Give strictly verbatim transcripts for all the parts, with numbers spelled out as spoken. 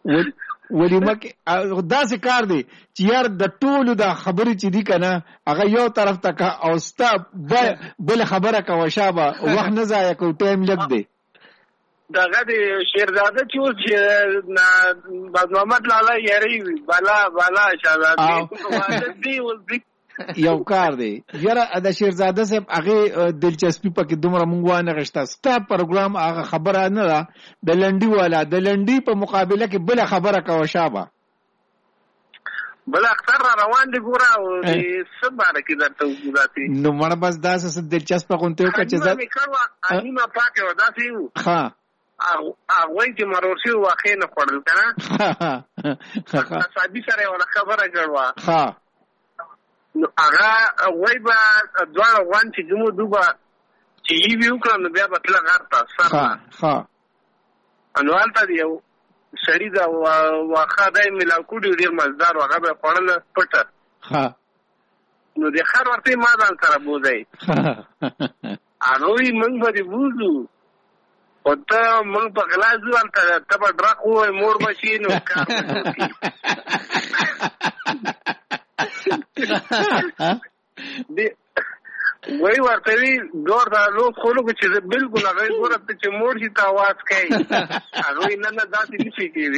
ولیمه کې داسې کار دی چې یار د ټولو د خبرې چې دي که نه هغه یو طرف ته که او ستا بله خبره کوه شابه وخت نه ضایع کوو ټایم لږ دی دغه د شیرزاده چې اوس باز محمد لالا یری وي بالا بالا شهزاده دی اوس یو کار دی یاره د شیرزاده صاحب هغې دلچسپي پکې دومره مونږ وانغښته ستا پروګرام هغه خبره نه ده د لنډي والا د لنډي په مقابله کې بله خبره کوه شابه بل اختر را روان دی ګوره او د څه باره کې درته وګوراتي نو مړه بس داسې څه دلچسپه غونتې وکړه چې زه مې کړوه انیمه پاکه وه داسې وو ښه هغوی چې مرور شوي واقع نه خوړل که نه اصابي سره یې ونه خبره کړوه ښه نو هغه وای به دواړه غوان چې کومو دو به چې یې وي وکړه نو بیا به تله غر ته سر نو هلته د یو سړي ده واښه دی میلاو کړي ډېر مزدار و هغه به یې خوړله پټه نو د خر ورته ما ځان سره بوځئ هغه وایي موږ به دې بوځو خو ته موږ په غلا ځو هلته ته به ډرک ووایې مور به شي نو کار وای ورته وی دور دا لو خلکو چې بالکل هغه ګوره ته چې موړ شي ته आवाज کوي هغه نه نه داسې نشي کېږي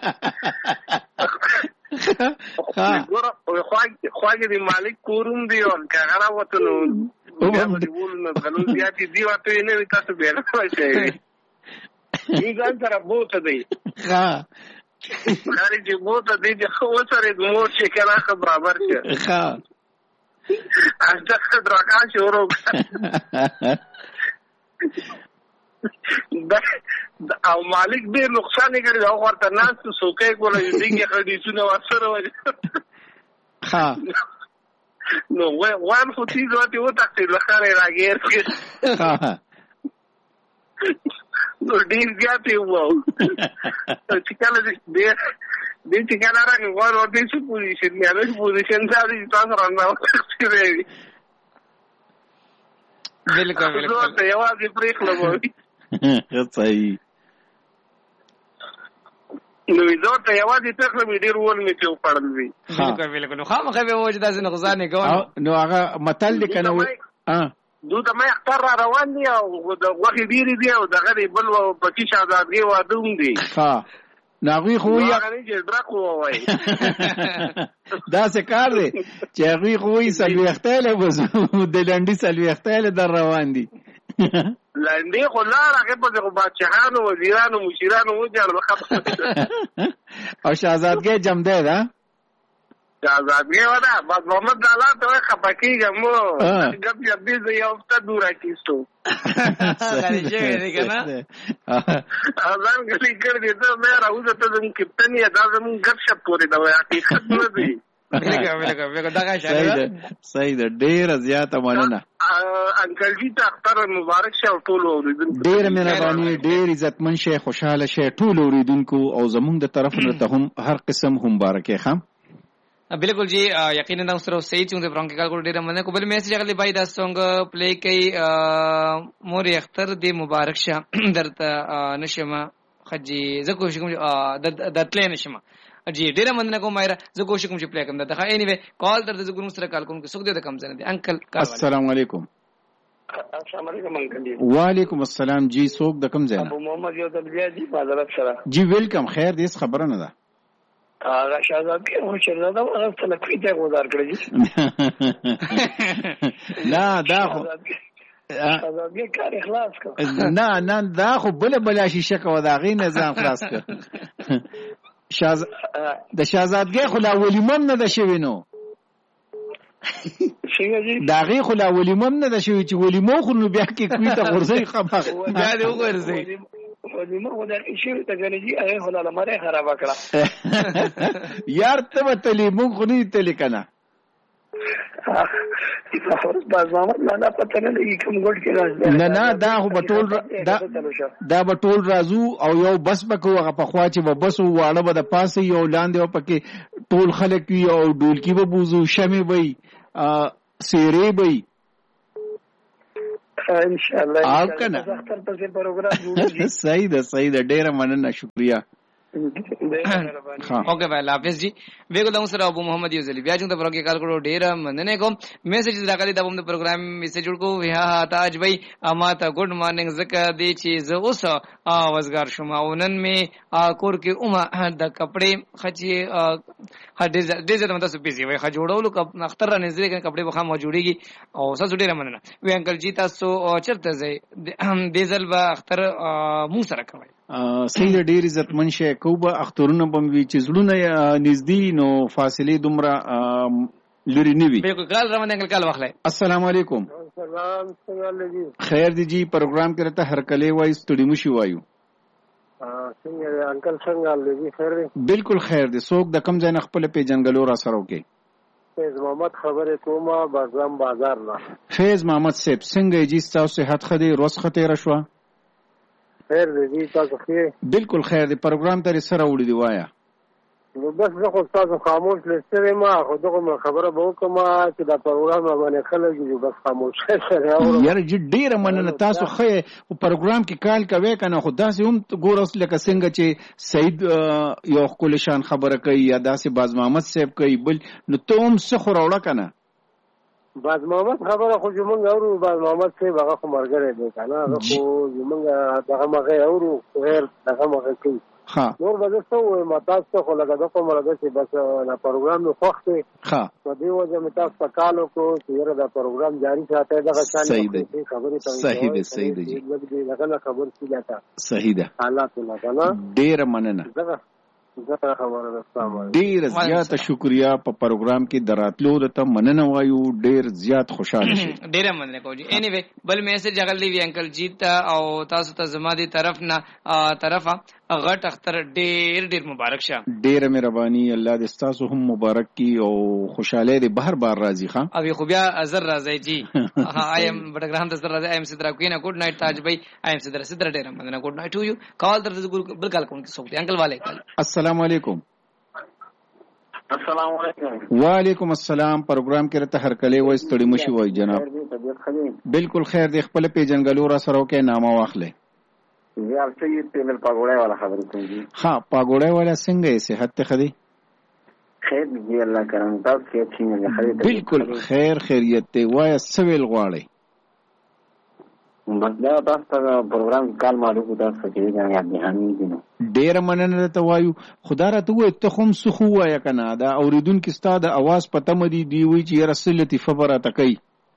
ګوره خواږه دی مالک کوروم دی او هغه راوته نو بیا به ول نه غلو بیا چې دی ورته نه وي تاسو بیا نه وایي یې ځان سره بوته دی خاري چې بوته دی چې خو سره د مور چې کله خبر برابر شي ښه اځه درکا شروع او مالک ډېر نقصان یې کړی او ورته ناست سوکې کوله دې خړې سونه وسره وځي ها نو وان خو تي ځوتي وته چې لخرې راګیر ها نو ډېر زیاتې وو چې کله دې دې چې کله راغی وان ورته څه پوزیشن نه راځي پوزیشن ځای تاسو راځنه وکړئ بالکل بالکل ته یوازې پرې خلوي صحیح نو زه ته یوازې ته خلوي ډېر ول مې ته وړل وی بالکل بالکل نو خامخې به وجه داسې نغزانې کوو نو هغه متل دی کنه ها دو ته مې اختر را روان دي او د وخت ډېری دی او دغه بل پکې شهزادګي واده هم دی ها ناغوی خو یا دا څه کار دی چې هغوی خو یې څلوېښتیله وځو د لنډي څلوېښتیله در روان دي لنډي خو لاړ هغې پسې خو بادشاهانو وزیرانو مشیرانو وجاړل او شهزادګۍ جمدی ده شهزادګۍ وده بس محمد لالا ته وایي خفه کېږم مو ګپ جبدي زه یو هفته دور اخیستو غلی شوی دی که نه ځان غلی کړ دی ته مې راوځه ته زموږ کپټن یې دا زموږ ګپ شپ پورې ده وایي حقیقت نه دی صحیح ده ډېره زیاته مننه انکل جي ته اختر مبارک شه او ټولو اورېدونکو ډېره مهرباني ډېر عزتمن شی خوشحاله شی ټولو اورېدونکو او زموږ د طرف نه ته هم هر قسم هم مبارکۍ ښه بالکل جی یقینا دا سره صحیح چون د برانکی کال کو ډیره مننه کو بل میسج غلی بای دا سونګ پلی کوي مور اختر دی مبارک شه درته نشمه خجی زه کوشش کوم د تل نشمه جی ډیره مننه کوم مایرا زه کوشش کوم چې پلی کوم دا اني وی کال درته زه ګورم سره کال کوم سګ دې کم زنه دي انکل السلام علیکم السلام علیکم انکل جی وعلیکم السلام جی سوق د کم زنه ابو محمد یو د بیا جی بازار سره جی ویلکم خیر دې خبره نه ده هغه شهزادګي او شهزاده هغه تلقي ته گزار کړی نه دا خو شهزادګي کار اخلاص کړ نه نه دا خو بل بل شیشه کو دا غي نظام خلاص کړ شاز د شهزادګي خو لا ولیمم نه د شوی نو دا غي خو لا ولیمم نه د شوی چې ولیمو خو نو بیا کې کوي ته ورځي خبر بیا دې وګورځي ولیمه خو د شي ته غنجي هغه خو لا مره خراب کړه یار ته وتلی مونږ خو نه تلی کنه نه نه دا خو بټول دا بټول رازو او یو بس بکو هغه په خوا چې و بس واړه به د پاسه یو لاندې او پکې ټول خلک وي او ډولکی به بوزو شمه وي سیری وي ان شاء الله او کنه صحیح ده صحیح ده ډیره مننه شکریا اوکے بھائی الله حافظ جی بیګو دمو سره ابو محمد یوزلی بیا چې د پروګرام کال کړو ډیر مننه کوم میسج راغلی د موږ پروګرام میسج ورکو ویا تاج بھائی اما ته ګډ مارننګ زکه دی چې زه اوس وزګار شوم او نن می کور کې اومه د کپڑے خچي هډ ډیزر مته سو بيزي وای خ جوړولو اختر نه نزدې کې کپڑے بخا مو جوړيږي او ساسو ډیر مننه وی انکل جی تاسو چرته زی ډیزل با اختر مو سره کوي سید ډیر عزت منشه کوبه اخترونه بم وی چې زړونه نږدې نو فاصله دومره لري نیوي بالکل کال رمضان انکل کال واخلای السلام علیکم سلام څنګه لګي خیر دی جی پروګرام کې راته هر کله وای سټډي مو شي وایو څنګه انکل څنګه لګي خیر دی بالکل خیر دی څوک د کم ځای نه خپل پیجنګلو را سره وکي فیض محمد خبره کومه بازم بازار نه فیض محمد صاحب څنګه جی تاسو صحت خدي روز خطه رشوا خیر دی تاسو خیر بالکل خیر دی پروګرام ته سره وړي دی وایا نو بس زه خو تاسو خاموش لسته ما خو دغه خبره به وکم چې دا پروګرام باندې خلک دي بس خاموش سره یار جی ډیر مننه تاسو خو پروګرام کې کال کوي کنه خو داسې هم ګور اوس لکه څنګه چې سید یو خپل شان خبره کوي یا داسې باز محمد صاحب کوي بل نو ته هم څه خو راوړه کنه باز محمد خبره خو زمونږ اورو باز محمد صاحب هغه خو مرګره دی کنه هغه خو زمونږ دغه مغه اورو غیر دغه مغه کوي ها نور به څه وای ما تاسو خو لګا د کومه راځي چې بس دا پروګرام نو خوښ دی ها په دې وجه مې تاسو په کالو کو چې دا پروګرام جاری ساتي دا شان خبرې ته صحیح دی صحیح دی جی دا خبر څه جاتا صحیح ده حالات نه کنه ډیر مننه زه خبره ده ډیر زیات شکریا په پروګرام کې دراتلو د مننه وایو ډیر زیات خوشاله شي ډیر مننه کوم جی اني وی بل میسج غلې وی انکل جیت او تاسو ته زما دي طرف نه طرفه غټ اختر ډیر ډیر مبارک شه ډیر مهرباني الله دې تاسو هم مبارک کی او خوشاله دې بهر بار راضي ښا او خو بیا ازر راځي جی ها ایم پروګرام ته سره راځي ایم سدرا کوینه ګډ نایټ تاج بھائی ایم سدرا سدرا ډیر مننه ګډ نایټ ټو یو کال درته بل کال کوم کې سوک انکل والے السلام علیکم السلام علیکم وعلیکم السلام پروګرام کې راته هر کله وای ستړي مشي وای جناب بالکل خیر دې خپل پیجنګلو را سره کې نامه واخلې یار څه یې په پاګوړای والا خبرې کوي ها پاګوړای والا څنګه یې صحت ته خدي خیر دې الله کرم تاسو کې څنګه خیر بالکل خیر خیریت ته وای سویل غواړي بس دا تاسو ته پروګرام کال مالو کو تاسو کې دا یاد نه هني دي ډیر مننه ته وایو خدا را ته وای ته هم سخو وای کنه دا اوریدونکو ستاد اواز پته مدي دی وی چې رسول لطیفه برا تکي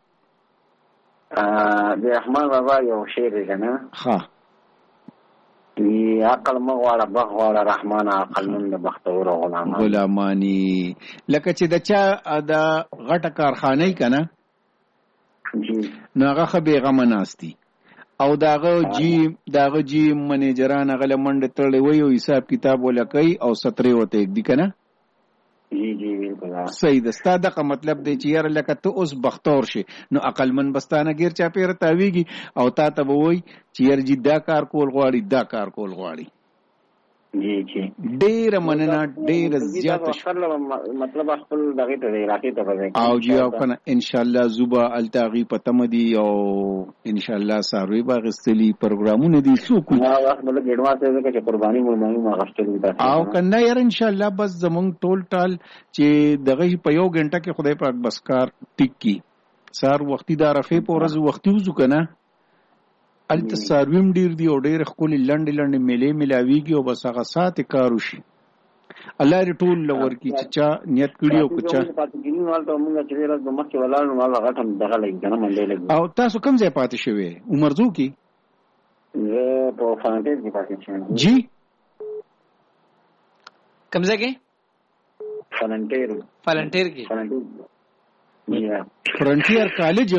ا د رحمان بابا یو شعر دی نه ها وی عقل مغواړه بغواړه رحمان عقل من د بختور غلام غلامانی لکه چې د چا د غټه کارخانه کنه جی نو هغه خبي غم ناشتي او داغه جی داغه جی منیجران غل منډه تړلې وي او حساب کتاب ولکې او ستري وته دی کنه جی جی بالکل صحیح ده ستاسو دغه مطلب دی چې یاره لکه ته اوس بختور شي نو عقل من بستانه غیر چا پیر تاویږي او تا ته وای چې یاره جی دا کار کول غواړي دا کار کول غواړي جی جی ډیر مننه ډیر زیات مطلب خپل دغه ته راکې ته وځي او جی او کنه ان شاء الله زوبا التاغي پتمدي او ان شاء الله ساروي باغستلي پروګرامونه دي څو کو ما وخت بل ګډوا ته چې قرباني مړماني ما غشتل دي او کنه ير ان شاء الله بس زمونږ ټول ټال چې دغه په یو غنټه کې خدای پاک بس کار ټیک کی سار وختي دا رفه پورز وختي وځو کنه الته سارویم ډیر دی او ډیر خپل لنډ لنډ ملي ملاویږي او بس هغه سات کارو شي الله دې ټول لور کی چې چا نیت کړی او کچا او تاسو کوم ځای پاتې شوی عمرزو کی زه په فلنټیر کې پاتې شوم جی کوم ځای کې فلنټیر فلنټیر کې فرنټیر کالج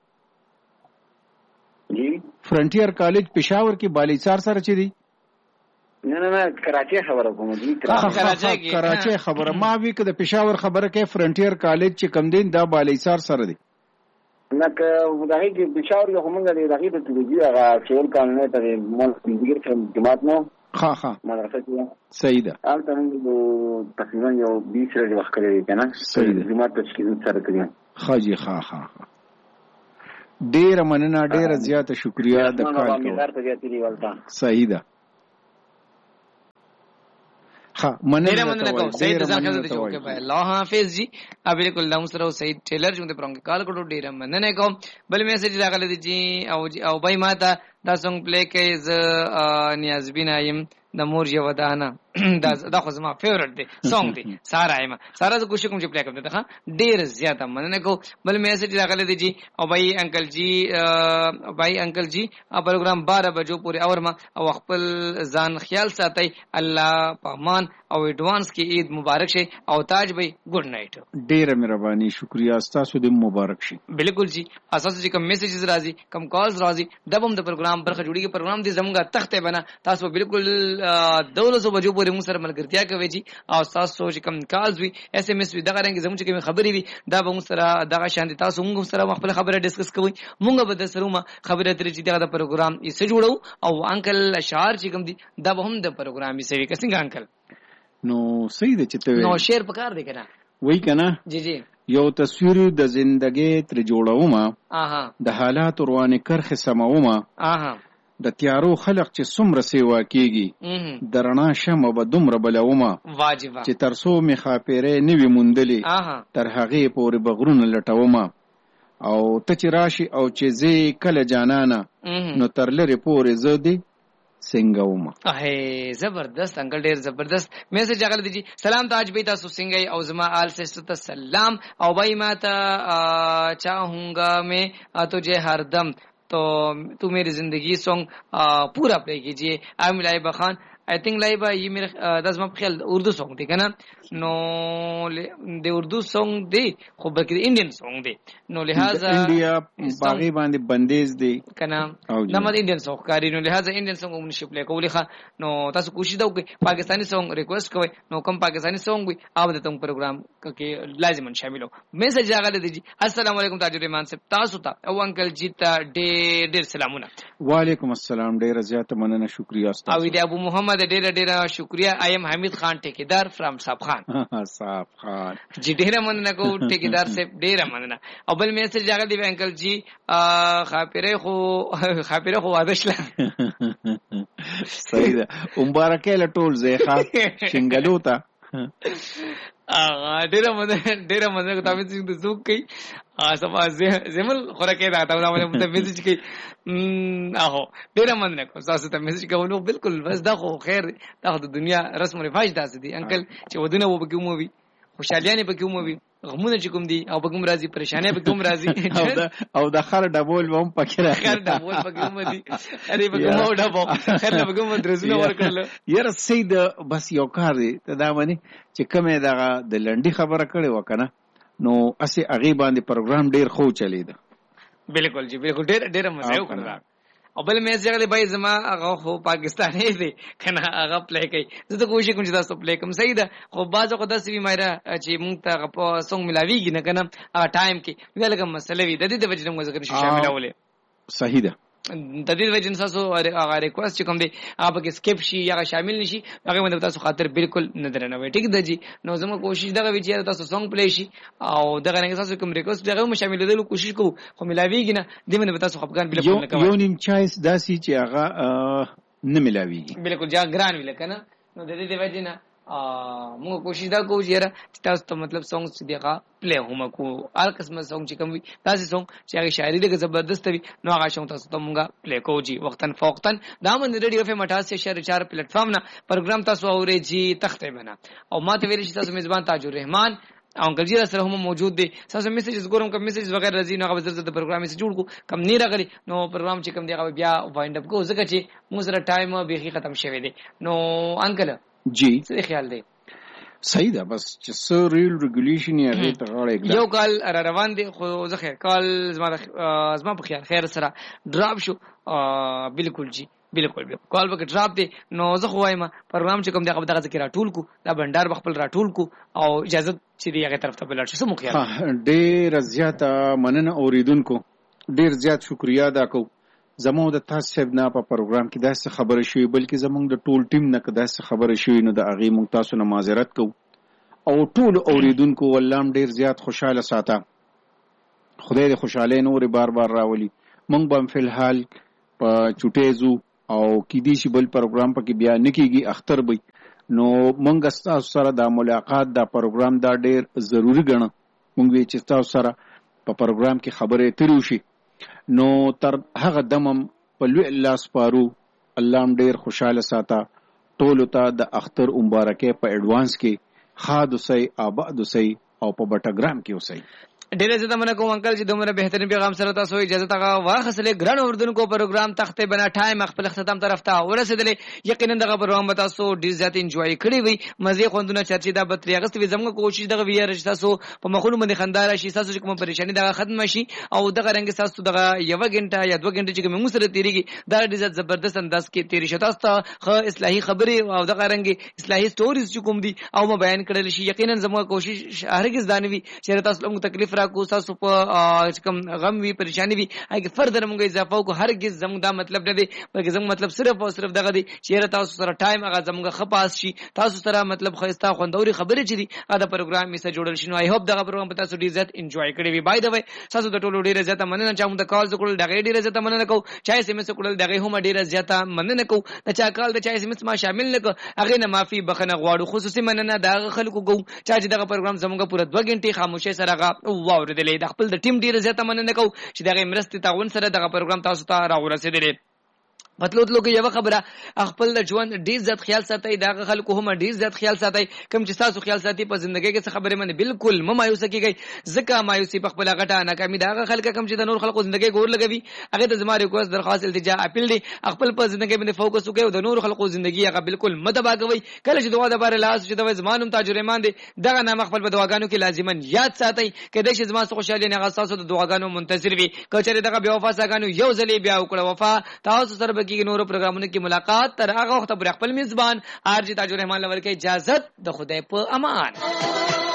جی فرنټیر کالج پېښور کې بالیچار سره چي دي نه نه نه کراچي خبره کوم دي کراچي کې کراچي خبره ما وی کده پېښور خبره کې فرنټیر کالج چې کم دین دا بالیچار سره دي نه که دغه کې پېښور یو همغه دی دغه ته تلوي هغه چول کانونه ته مول دیګر کوم جماعت نو ها ها مدرسه کې صحیح ده حال ته موږ تقریبا یو بیس ورځې وخت کړی کنه صحیح ده جماعت ته چې سره کړی خاجي ها ها ډیر مننه ډیر زیاته شکریا د کال کو صحیح ده ها مننه مننه کو سید ځان خزه ته جوړ کړه الله حافظ جی بالکل دا سره سید ټیلر چې په پرونګ کال کړو ډیر مننه کوم بل میسج راغلی دی جی او او بای ماته دا څنګه پلی کوي ز نیاز بینایم د مور یو ودانه دا دا خو زما فیورټ دی سونګ دی سارا ایم سارا زه کوشش کوم چې پلی کوم ته ډیر زیاته مننه کو بل میسج راغلی دی جی او بای انکل جی بای انکل جی پروګرام بارہ بجو پورې اور ما او خپل ځان خیال ساتي الله پامان او ایڈوانس کی عید مبارک شي او تاج بھائی ګډ نایټ ډیر مهرباني شکریا تاسو دې مبارک شي بالکل جی اساس چې کوم میسجز راځي کوم کالز راځي دبم د پروګرام برخه جوړیږي پروګرام دې زموږه تخته بنا تاسو بالکل دولسو بجو پورې موږ سره ملګرتیا کوي جی او تاسو چې کوم کالز وي اس ام اس وي دغه رنګ زموږ چې کوم خبرې وي دا به موږ سره دغه شان تاسو موږ سره خپل خبره ډیسکس کوي موږ به د سره خبره ترې چې دغه پروګرام یې سره جوړو او انکل اشعار چې کوم دي دا به هم د پروګرام یې سوي کسنګ انکل نو صحیح ده چې ته نو شیر پکار دی کنه وای کنه جی جی یو تصویر د زندګۍ تر جوړوم اها د حالات روانه کرخه سموم اها د تیارو خلق چې څومره سیوا کیږي درنا شمه به دومره بلوم واجب چې ترسو می خاپېره نیوي مونډلې اها تر هغه پورې بغرونه لټوم او ته چې راشي او چې زی کله جانانا نو تر لری پورې زدي سنگوما اهه زبردست انکل ډیر زبردست میسج راغلی دی سلام تاج بھائی تاسو څنګه او زما آل سسټر ته سلام او بھائی ما ته چاہूंगा میں تجھے ہر دم تو تو میری زندگی سانگ پورا پلے کیجیے ایم لائبہ خان آئی تھنک لائبہ یہ میرے دس ما خیال اردو سانگ دی کنه نو د اردو سانگ دی خو بلکې انډین سانگ دی نو لہذا انډیا باغی باندې بندیز دی کنه نمد انډین سانگ کاری نو لہذا انډین سانگ هم نشي پلی کولی ښه نو تاسو کوشش وکړئ پاکستانی سانگ ریکویسٹ کوئ نو کوم پاکستانی سانگ وي اوب د تم پروګرام کې لازمن شامل ہو میسج راغلی دی السلام علیکم تاج الرحمن صاحب تاسو ته او انکل جی ته ډېر ډېر سلامونه وعلیکم السلام ډېر زیات مننه شکریا تاسو او دی ابو محمد ډېر ډېر شکریا ایم حمید خان ټیکیدار فرام صاحب خان صاحب خان جی ډېر مننه کو ټیکیدار صاحب ډېر مننه او بل میسج راغلی دی انکل جی خاپره خو خاپره خو وادشله صحیح ده مبارکه لټول زیخه شنګلو ته ا ډېر مننه ډېر مننه تاسو څنګه زوک کی سما زمل خوراکه دا تاسو باندې میسج کی اهو ډېر مننه کو تاسو ته میسج کوو بالکل بس دا خو خیر دا د دنیا رسم و رواج داسې دي انکل چې ودونه وبکې مو وي خوشالیانه پکې مو وي غمونه چې کوم دي او پکې راځي پریشانه پکې کوم راځي او دا او د خر ډبول هم پکې راځي خر ډبول پکې مو دي اره پکې مو ډبو خر پکې مو درزونه ورکړل یاره سید بس یو کار دی ته دا باندې چې کومه دغه د لنډي خبره کړې وکنه نو اسی هغه باندې پروګرام ډیر خو چلیدا بالکل جی بالکل ډیر ډیر مزه وکړه او بل مې ځګلې بای زما هغه خو پاکستاني دی کنه هغه پلی کوي زه ته کوشش کوم چې تاسو پلی کوم صحیح ده خو بعض خو داسې وی مایره چې مونږ ته په سونګ ملاویږي نه کنه هغه ټایم کې ویلګم مسله وی د دې د وجې موږ ذکر شو شاملولې صحیح ده د دې وجې تاسو هغه ریکوست چې کوم دی هغه کې سکیپ شي یا شامل نشي هغه باندې تاسو خاطر بالکل نه درنوي ټیک ده جی نو زموږ کوشش دغه وی چې تاسو سونګ پلی شي او دغه نه تاسو کوم ریکوست دغه مو شامل دلو کوشش کوو خو ملاویږي نه دې باندې تاسو خپګان بالکل نه کوي یو نیم چایس داسي چې هغه نه ملاویږي بالکل جا ګران ویل کنه نو د دې د وجې نه موږ کوشش دا کوو چې تاسو ته مطلب سونګ چې دغه پلی هم کو هر قسمه سونګ چې کوم وي تاسو سونګ چې هغه شاعري دغه زبردست وي نو هغه شونګ تاسو ته موږ پلی کوو جی وختن فوقتن دا من ریډیو اف ام اٹھاسی اشاریه چار پلیټ فارم نه پروګرام تاسو اوري جی تخته بنا او ماته ویل شي تاسو میزبان تاج الرحمن او انکل جی سره هم موجود دي تاسو میسجز ګورم کوم میسجز وغیرہ راځي نو هغه زړه د پروګرام سره جوړ کو کم نه راغلي نو پروګرام چې کوم دی هغه بیا وایند اپ کو ځکه چې موږ سره ټایم به ختم شوی دی نو انکل جی څه خیال دی صحیح ده بس چې سر ریل ریګولیشن یې هغه ته غاړه کړه یو کال را روان دي خو زه خیر کال زما زما په خیال خیر سره ډراپ شو بالکل جی بالکل بالکل کال وکړه ډراپ دی نو زه خو وایم پروګرام چې کوم دغه دغه ذکر راټول کو دا بندر بخپل راټول کو او اجازه چې دی هغه طرف ته بلل شو مو خیال ډیر زیاته مننه اوریدونکو ډیر زیات شکریا ادا کو زموږ د تاسو صاحب نه په پروګرام کې داسې خبره شوې بلکې زموږ د ټول ټیم نه داسې خبره شوې نو د هغې موږ تاسو نه معذرت کوو او ټول اوریدونکو والله هم ډېر زیات خوشحاله ساته خدای دې خوشحالۍ نورې بار بار راولي موږ به هم فلحال په چوټۍ ځو او کیدای شي بل پروګرام پکې بیا نه کېږي اختر به نو مونږ ستاسو سره دا ملاقات دا پروګرام دا ډېر ضروری ګڼو. مونږ وی چې تاسو سره په پروګرام کې خبرې تیرو شي. نو تر هغه دمم په لوی الله سپارو. الله هم ډېر خوشاله ساته. ټولو ته د اختر مبارکي په اډوانس کې خاد اوسئ، آباد اوسئ او په بټګرام کې اوسئ. ډېر زه تمنه کوم انکل چې دومره بهترین پیغام سره تاسو اجازه تاغه واخصله ګران اردوونکو پروګرام تخته بنا ټایم خپل ختم طرف ته ورسېدلې. یقینا دغه پروګرام به تاسو ډېر زیات انجوای کړی وي، مزه خوندونه چرچې دا بتري اگست وي. زموږ کوشش دغه وی رښتا تاسو په مخونو باندې خندار شي، تاسو کوم پریشانی دغه ختم شي او دغه رنګ تاسو دغه یو غنټه یا دوه غنټه چې موږ سره تیریږي دا ډېر زیات زبردست انداز کې تیری شي. تاسو خو اصلاحي خبرې او دغه رنګ اصلاحي سټوریز چې کوم دي او ما بیان کړل شي. یقینا زموږ کوشش هرگز دانوي چې تاسو موږ تکلیف راکو، تاسو په کوم غم وی پریشانی وی هغه فردر موږ اضافه کو. هرگز زموږ دا مطلب نه دی، بلکې زموږ مطلب صرف او صرف دغه دی چې تاسو سره ټایم هغه زموږ خپاس شي، تاسو سره مطلب خيستا خوندوري خبرې چي دي هغه پروګرام می سره جوړل شي. نو آی هوپ دغه پروګرام په تاسو ډیر زیات انجوای کړی وي. بای دا وای تاسو د ټولو ډیر زیات مننه چې موږ د کال زکول دغه ډیر زیات مننه کو، چای سیمه سکول دغه هم ډیر زیات مننه کو. د چا کال د چای سیمه ما شامل نه کو، هغه نه معافي بخنه غواړو. خصوصي مننه د خلکو کو چې دغه پروګرام زموږ پوره دوه غنټې خاموشي سره هغه واوریدلې. د خپل د ټیم ډیر زیاته مننه کوم چې دغه مرستې تعاون سره دغه پروګرام تاسو ته راورسېدلی. مطلب لوګي یو خبره خپل د ژوند ډیر زیات خیال ساتي، دغه خلکو هم ډیر زیات خیال ساتي. کوم چې تاسو خیال ساتي په ژوندۍ کې څه خبره منه بالکل م مایوس کیږي، ځکه مایوسی په خپل غټه ناکامي دغه خلک کوم چې د نور خلکو ژوندۍ ګور لګوي هغه ته زما ریکوست درخواست التجا اپیل دی خپل په ژوندۍ باندې فوکس وکړئ او د نور خلکو ژوندۍ هغه بالکل مدبا کوي. کله چې دعا د بار لاس چې د زمانم تاجرمان دي دغه نام خپل په دعاګانو کې لازمن یاد ساتي. کله چې زما خوشاله نه غاساسو د دعاګانو منتظر وي، کچره دغه بیا وفا ساګانو یو ځلې بیا وکړه وفا تاسو سره به کې نور پروګرامونه کی ملاقات. تر هغه وخت پر خپل میزبان ارجی تاج الرحمن لور کې اجازه د خدای په امان.